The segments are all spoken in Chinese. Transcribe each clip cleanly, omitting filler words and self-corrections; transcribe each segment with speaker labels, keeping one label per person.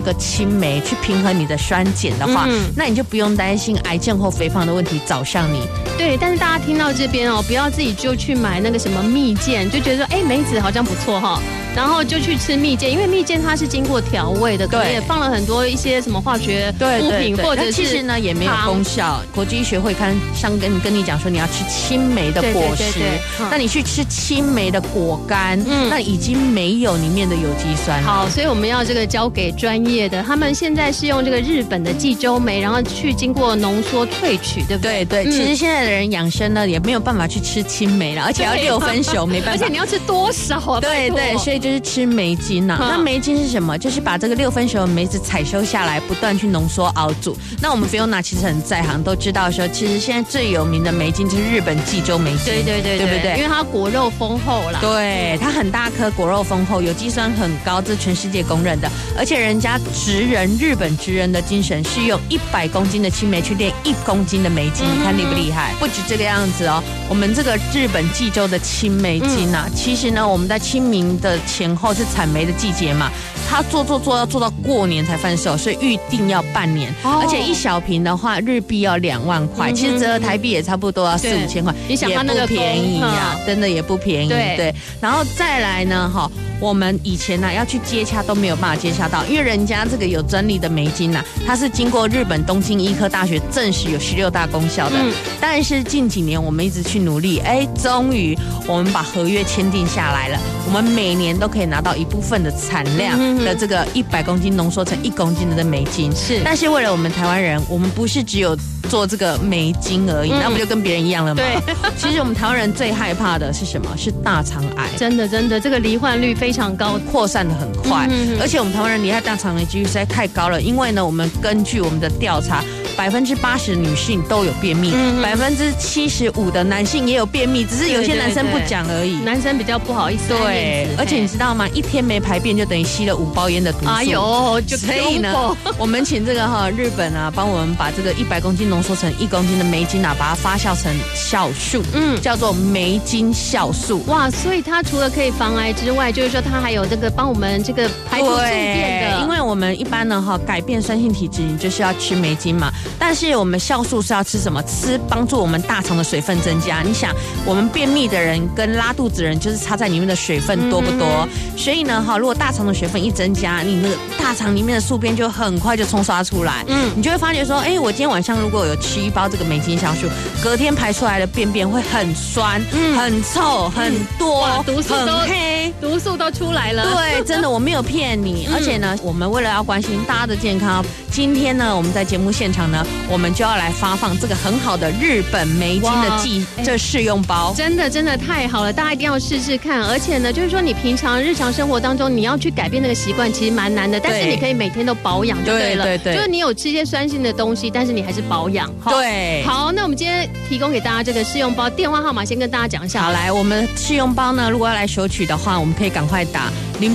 Speaker 1: 个青梅去平衡你的酸碱的话，那你就不用担心癌症或肥胖的问题找上你。
Speaker 2: 对，但是大家听到这边哦，不要自己就去买那个什么蜜饯，就觉得说梅子好像不错哈，然后就去吃蜜饯，因为蜜饯它是经过调味的，可能也放了很多一些什么化学物品，或者是
Speaker 1: 其实呢也没有功效。国际医学会刊上跟你讲说你要吃青梅的果实，那你去吃青梅的果干，那已经没有里面的有机酸。
Speaker 2: 好，所以我们要这个交给专业的，他们现在是用这个日本的济州梅，然后去经过浓缩萃取，对不对？
Speaker 1: 对，其实现在的人养生呢也没有办法去吃青梅了，而且要6分熟，没办法。
Speaker 2: 而且你要吃多少啊？
Speaker 1: 对，所以就是吃梅精啊。那梅精是什么？就是把这个6分熟的梅子采收下来，不断去浓缩熬煮。那我们Fiona其实很在行，都知道说，其实现在最有名的梅精就是日本济州梅精，
Speaker 2: 对不对？因为它果肉丰厚啦，
Speaker 1: 对，它很大颗，果肉丰厚，有机酸很高，这是全世界公认的。而且人家日本职人的精神是用100公斤的青梅去炼1公斤的梅精，你看厉不厉害？不止这个样子哦，我们这个日本济州的青梅精啊，其实呢，我们在清明的前后是采梅的季节嘛，它做要做到过年才贩售，所以预定要半年，而且一小瓶的话日币要2万块，其实折合台币也差不多要4、5千块，
Speaker 2: 你想它那个
Speaker 1: 也不便宜呀，真的也不便宜。对，然后再来呢，我们以前呢要去接洽都没有办法接洽到，因为人家这个有专利的梅精啊，它是经过日本东京医科大学证实有16大功效的。但是近几年我们一直去努力，终于我们把合约签订下来了，我们每年都可以拿到一部分的产量的这个100公斤浓缩成1公斤的梅精。是，但是为了我们台湾人，我们不是只有做这个梅精而已，那不就跟别人一样了吗？对，其实我们台湾人最害怕的是什么？是大肠癌。
Speaker 2: 真的，这个罹患率非常高，
Speaker 1: 扩散的很快，而且我们台湾人罹害大肠癌几率实在太高了。因为呢，我们根据我们的调查，80%的女性都有便秘，75%的男性也有便秘，只是有些男生不讲而已。
Speaker 2: 男生比较不好意思。
Speaker 1: 对，而且你知道吗？一天没排便就等于吸了5包烟的毒素。
Speaker 2: 哎呦，
Speaker 1: 所以呢，我们请这个日本啊，帮我们把这个100公斤浓缩成1公斤的梅精啊，把它发酵成酵素，叫做梅精酵素。
Speaker 2: 哇，所以它除了可以防癌之外，就是说它还有这个帮我们这个排除粪便的。
Speaker 1: 因为我们一般呢改变酸性体质，你就是要吃梅精嘛。但是我们酵素是要吃什么？吃帮助我们大肠的水分增加。你想，我们便秘的人跟拉肚子的人就是差在里面的水分多不多。所以呢如果大肠的水分一增加，你那个大肠里面的宿便就很快就冲刷出来。你就会发觉说，我今天晚上如果有吃1包这个梅精酵素，隔天排出来的便便会很酸、很臭、很多、很黑，
Speaker 2: 毒素都出来了。
Speaker 1: 对，真的我没有骗你。而且呢，我们为了要关心大家的健康，今天呢，我们在节目现场呢，我们就要来发放这个很好的日本梅精的这试用包。真
Speaker 2: 的太好了，大家一定要试试看。而且呢，就是说你平常日常生活当中你要去改变那个习惯，其实蛮难的。但是你可以每天都保养就对了。对，就是你有吃一些酸性的东西，但是你还是保养。
Speaker 1: 对，
Speaker 2: 好，那我们今天提供给大家这个试用包，电话号码先跟大家讲一下。
Speaker 1: 好，来，我们试用包呢，如果要来索取的话，我们可以赶快打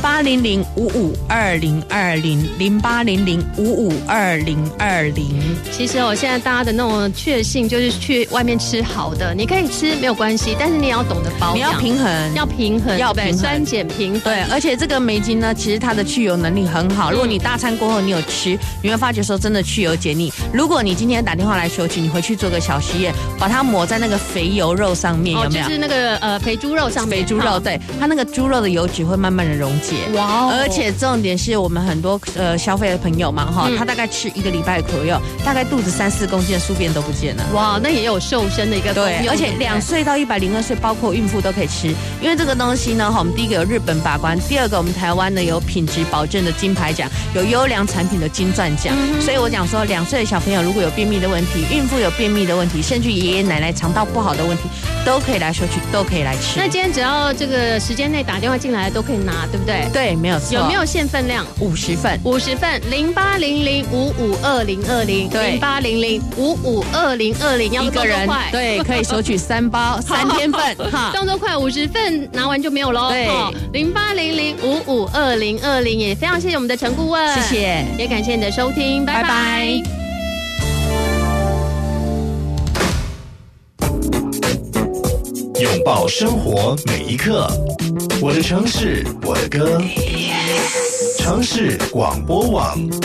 Speaker 1: 08005520200800552020。
Speaker 2: 其实现在大家的那种确信就是去外面吃好的，你可以吃没有关系，但是你也要懂得保养，
Speaker 1: 你要平衡，
Speaker 2: 酸碱平衡。
Speaker 1: 对，而且这个梅精呢，其实它的去油能力很好。如果你大餐过后你有吃，你会发觉说真的去油解腻。如果你今天打电话来索取，你回去做个小实验，把它抹在那个肥油肉上面，有没有？
Speaker 2: 就是那个肥猪肉上面。
Speaker 1: 肥猪肉，对，它那个猪肉的油脂会慢慢的溶解。哇！而且重点是我们很多消费的朋友嘛他大概吃1个礼拜左右，大概肚子3-4公斤的宿便都不见了。
Speaker 2: 哇，那也有瘦身的一个功用。
Speaker 1: 对，而且2岁到102岁，包括孕妇都可以吃。因为这个东西呢，我们第一个有日本把关，第二个我们台湾呢有品质保证的金牌奖，有优良产品的金钻奖。所以我讲说，2岁的小朋友如果有便秘的问题，孕妇有便秘的问题，甚至爷爷奶奶肠道不好的问题，都可以来索取，都可以来吃。
Speaker 2: 那今天只要这个时间内打电话进来都可以拿，对不对？
Speaker 1: 对，没有错。
Speaker 2: 有没有限分量
Speaker 1: ？50份。
Speaker 2: 50份，0800552020，对，0800552020，要
Speaker 1: 一个人对，可以索取3包3天份，
Speaker 2: 动作快，50份拿完就没有喽。对，0800552020，也非常谢谢我们的陈顾问，
Speaker 1: 谢谢，
Speaker 2: 也感谢你的收听，拜拜。
Speaker 3: 拥抱生活每一刻，我的城市，我的歌。 城市广播网。